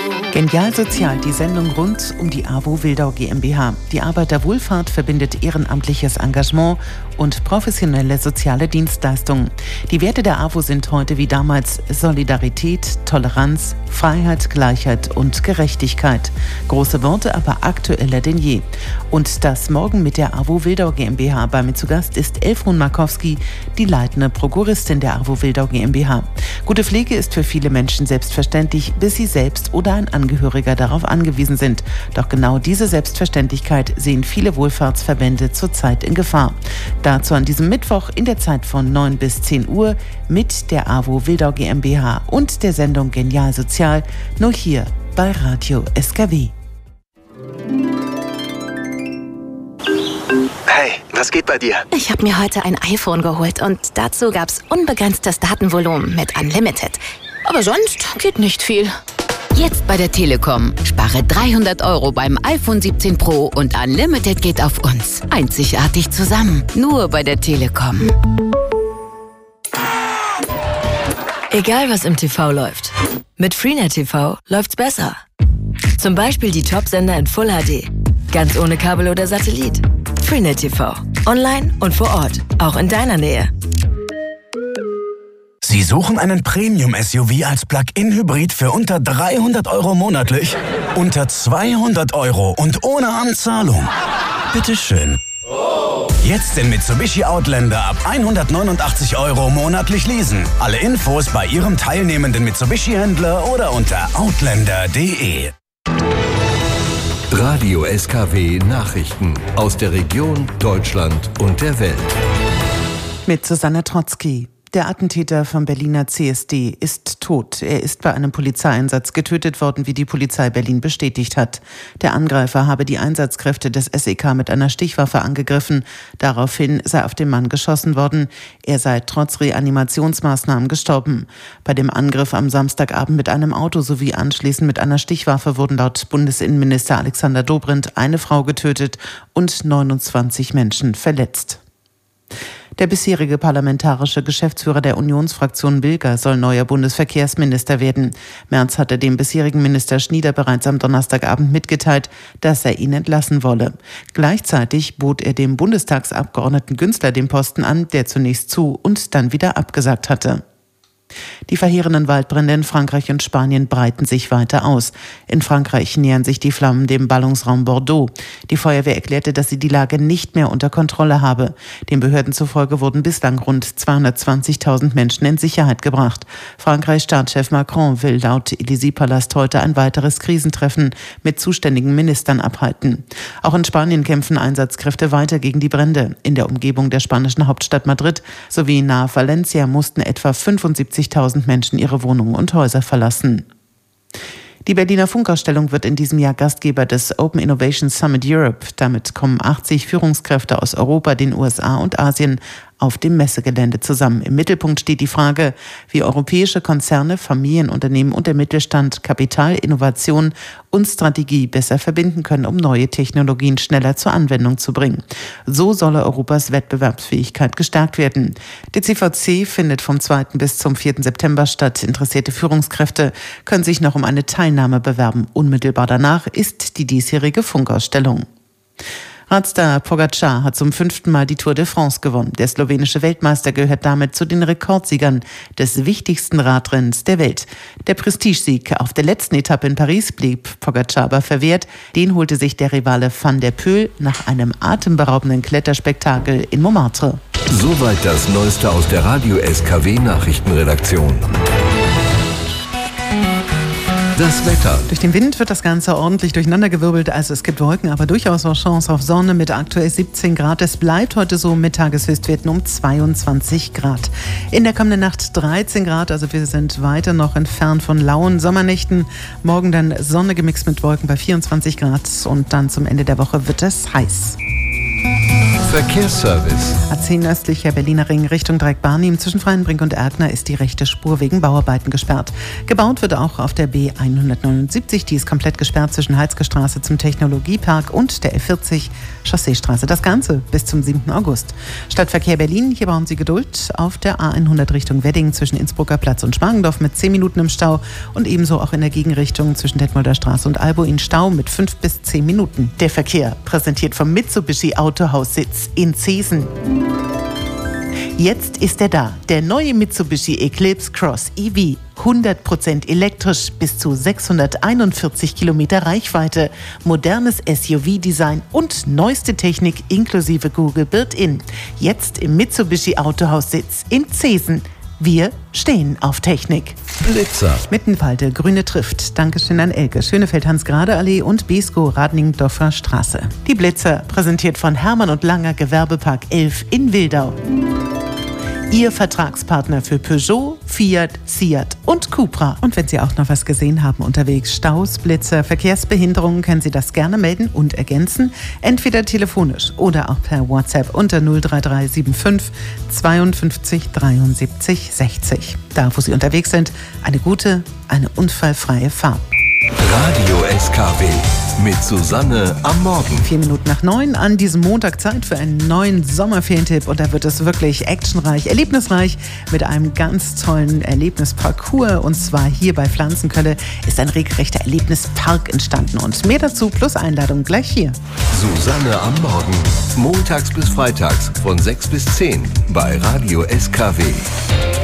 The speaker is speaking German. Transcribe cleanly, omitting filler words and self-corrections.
Genial Sozial, die Sendung rund um die AWO Wildau GmbH. Die Arbeiterwohlfahrt verbindet ehrenamtliches Engagement und professionelle soziale Dienstleistungen. Die Werte der AWO sind heute wie damals Solidarität, Toleranz, Freiheit, Gleichheit und Gerechtigkeit. Große Worte, aber aktueller denn je. Und das morgen mit der AWO Wildau GmbH. Bei mir zu Gast ist Elfrun Markowski, die leitende Prokuristin der AWO Wildau GmbH. Gute Pflege ist für viele Menschen selbstverständlich, bis sie selbst oder ein Angehöriger darauf angewiesen sind. Doch genau diese Selbstverständlichkeit sehen viele Wohlfahrtsverbände zurzeit in Gefahr. Dazu an diesem Mittwoch in der Zeit von 9 bis 10 Uhr mit der AWO Wildau GmbH und der Sendung Genial Sozial, nur hier bei Radio SKW. Hey, was geht bei dir? Ich habe mir heute ein iPhone geholt und dazu gab's unbegrenztes Datenvolumen mit Unlimited. Aber sonst geht nicht viel. Jetzt bei der Telekom. Spare 300 € beim iPhone 17 Pro und Unlimited geht auf uns. Einzigartig zusammen. Nur bei der Telekom. Egal was im TV läuft. Mit Freenet TV läuft's besser. Zum Beispiel die Top-Sender in Full HD. Ganz ohne Kabel oder Satellit. Freenet TV. Online und vor Ort. Auch in deiner Nähe. Sie suchen einen Premium-SUV als Plug-in-Hybrid für unter 300 € monatlich? Unter 200 € und ohne Anzahlung? Bitteschön. Jetzt den Mitsubishi Outlander ab 189 € monatlich leasen. Alle Infos bei Ihrem teilnehmenden Mitsubishi-Händler oder unter outlander.de. Radio SKW Nachrichten aus der Region, Deutschland und der Welt. Mit Susanne Trotzki. Der Attentäter vom Berliner CSD ist tot. Er ist bei einem Polizeieinsatz getötet worden, wie die Polizei Berlin bestätigt hat. Der Angreifer habe die Einsatzkräfte des SEK mit einer Stichwaffe angegriffen. Daraufhin sei auf den Mann geschossen worden. Er sei trotz Reanimationsmaßnahmen gestorben. Bei dem Angriff am Samstagabend mit einem Auto sowie anschließend mit einer Stichwaffe wurden laut Bundesinnenminister Alexander Dobrindt eine Frau getötet und 29 Menschen verletzt. Der bisherige parlamentarische Geschäftsführer der Unionsfraktion Bilger soll neuer Bundesverkehrsminister werden. Merz hatte dem bisherigen Minister Schnieder bereits am Donnerstagabend mitgeteilt, dass er ihn entlassen wolle. Gleichzeitig bot er dem Bundestagsabgeordneten Günzler den Posten an, der zunächst zu und dann wieder abgesagt hatte. Die verheerenden Waldbrände in Frankreich und Spanien breiten sich weiter aus. In Frankreich nähern sich die Flammen dem Ballungsraum Bordeaux. Die Feuerwehr erklärte, dass sie die Lage nicht mehr unter Kontrolle habe. Den Behörden zufolge wurden bislang rund 220.000 Menschen in Sicherheit gebracht. Frankreichs Staatschef Macron will laut Élysée-Palast heute ein weiteres Krisentreffen mit zuständigen Ministern abhalten. Auch in Spanien kämpfen Einsatzkräfte weiter gegen die Brände. In der Umgebung der spanischen Hauptstadt Madrid sowie nahe Valencia mussten etwa 75.000 Menschen ihre Wohnungen und Häuser verlassen. Die Berliner Funkausstellung wird in diesem Jahr Gastgeber des Open Innovation Summit Europe. Damit kommen 80 Führungskräfte aus Europa, den USA und Asien auf dem Messegelände zusammen. Im Mittelpunkt steht die Frage, wie europäische Konzerne, Familienunternehmen und der Mittelstand Kapital, Innovation und Strategie besser verbinden können, um neue Technologien schneller zur Anwendung zu bringen. So solle Europas Wettbewerbsfähigkeit gestärkt werden. Die CVC findet vom 2. bis zum 4. September statt. Interessierte Führungskräfte können sich noch um eine Teilnahme bewerben. Unmittelbar danach ist die diesjährige Funkausstellung. Radstar Pogačar hat zum 5. Mal die Tour de France gewonnen. Der slowenische Weltmeister gehört damit zu den Rekordsiegern des wichtigsten Radrennens der Welt. Der Prestigesieg auf der letzten Etappe in Paris blieb Pogačar aber verwehrt. Den holte sich der Rivale Van der Poel nach einem atemberaubenden Kletterspektakel in Montmartre. Soweit das Neueste aus der Radio SKW Nachrichtenredaktion. Das Wetter. Durch den Wind wird das Ganze ordentlich durcheinandergewirbelt. Also es gibt Wolken, aber durchaus auch Chance auf Sonne mit aktuell 17 Grad. Es bleibt heute so mit Tageshöchstwerten um 22 Grad. In der kommenden Nacht 13 Grad. Also wir sind weiter noch entfernt von lauen Sommernächten. Morgen dann Sonne gemixt mit Wolken bei 24 Grad. Und dann zum Ende der Woche wird es heiß. Verkehrsservice. A10 östlicher Berliner Ring Richtung Dreieck-Barnim zwischen Freienbrink und Erkner ist die rechte Spur wegen Bauarbeiten gesperrt. Gebaut wird auch auf der B179, die ist komplett gesperrt zwischen Halsgestraße zum Technologiepark und der L40 Chausseestraße. Das Ganze bis zum 7. August. Stadtverkehr Berlin, hier brauchen Sie Geduld. Auf der A100 Richtung Wedding zwischen Innsbrucker Platz und Schmargendorf mit 10 Minuten im Stau und ebenso auch in der Gegenrichtung zwischen Detmolder Straße und Albuin Stau mit 5 bis 10 Minuten. Der Verkehr präsentiert vom Mitsubishi Autohaussitz in Zeesen. Jetzt ist er da, der neue Mitsubishi Eclipse Cross EV. 100% elektrisch, bis zu 641 Kilometer Reichweite, modernes SUV-Design und neueste Technik inklusive Google Built-In. Jetzt im Mitsubishi Autohaussitz in Zeesen. Wir stehen auf Technik. Blitzer. Mittenwalde, Grüne trifft. Dankeschön an Elke. Schönefeld-Hans-Grade-Allee und Besko, Radningdorfer Straße. Die Blitzer, präsentiert von Hermann und Langer Gewerbepark 11 in Wildau. Ihr Vertragspartner für Peugeot, Fiat, Seat und Cupra. Und wenn Sie auch noch was gesehen haben unterwegs, Staus, Blitzer, Verkehrsbehinderungen, können Sie das gerne melden und ergänzen. Entweder telefonisch oder auch per WhatsApp unter 03375 52 73 60. Da, wo Sie unterwegs sind, eine gute, eine unfallfreie Fahrt. Radio SKW mit Susanne am Morgen. 4 Minuten nach 9 an diesem Montag Zeit für einen neuen Sommerferientipp. Und da wird es wirklich actionreich, erlebnisreich mit einem ganz tollen Erlebnisparcours. Und zwar hier bei Pflanzenkölle ist ein regelrechter Erlebnispark entstanden. Und mehr dazu plus Einladung gleich hier. Susanne am Morgen. Montags bis freitags von 6 bis 10 bei Radio SKW.